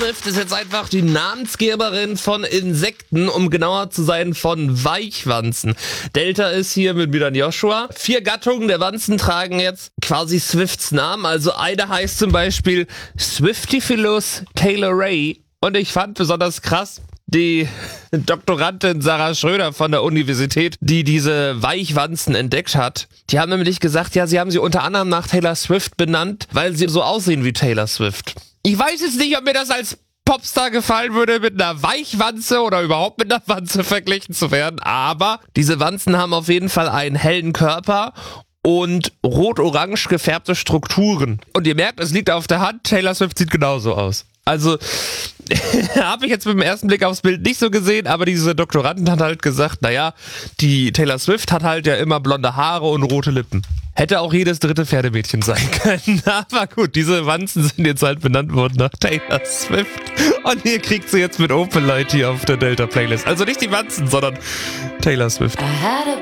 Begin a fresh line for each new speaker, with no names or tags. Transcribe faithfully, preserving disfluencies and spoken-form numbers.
Swift ist jetzt einfach die Namensgeberin von Insekten, um genauer zu sein von Weichwanzen. Delta ist hier mit mir dann Joshua. Vier Gattungen der Wanzen tragen jetzt quasi Swifts Namen. Also eine heißt zum Beispiel Swiftiphilus taylori. Und ich fand besonders krass, die Doktorandin Sarah Schröder von der Universität, die diese Weichwanzen entdeckt hat, die haben nämlich gesagt, ja, sie haben sie unter anderem nach Taylor Swift benannt, weil sie so aussehen wie Taylor Swift. Ich weiß jetzt nicht, ob mir das als Popstar gefallen würde, mit einer Weichwanze oder überhaupt mit einer Wanze verglichen zu werden, aber diese Wanzen haben auf jeden Fall einen hellen Körper und rot-orange gefärbte Strukturen. Und ihr merkt, es liegt auf der Hand, Taylor Swift sieht genauso aus. Also, habe ich jetzt mit dem ersten Blick aufs Bild nicht so gesehen, aber diese Doktorandin hat halt gesagt, naja, die Taylor Swift hat halt ja immer blonde Haare und rote Lippen. Hätte auch jedes dritte Pferdemädchen sein können. Aber gut, diese Wanzen sind jetzt halt benannt worden nach Taylor Swift. Und ihr kriegt sie jetzt mit Open Light hier auf der Delta Playlist. Also nicht die Wanzen, sondern Taylor Swift.